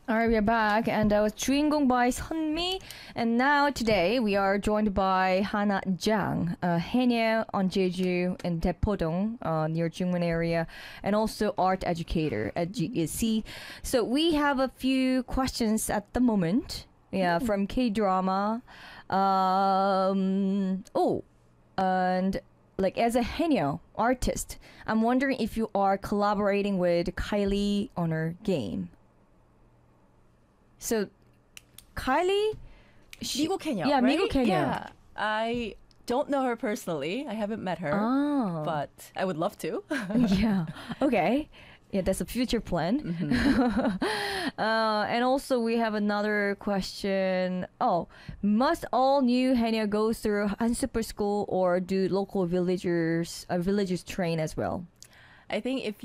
All right, we're back, and that was 주인공 by Sunmi. And now today we are joined by Hana Jang, Haenyeo on Jeju and Daepodong near Jungwon area, and also art educator at GEC. So we have a few questions at the moment. Yeah, from K-drama. And like as a Haenyeo artist, I'm wondering if you are collaborating with Kylie on her game. So, Kylie, 미국 해녀, yeah, right? 미국 해녀. Yeah, I don't know her personally. I haven't met her, Oh, but I would love to. yeah, okay, yeah, that's a future plan. And also we have another question. Oh, must all new Haenyeo go through Han Super School, or do local villagers train as well? I think if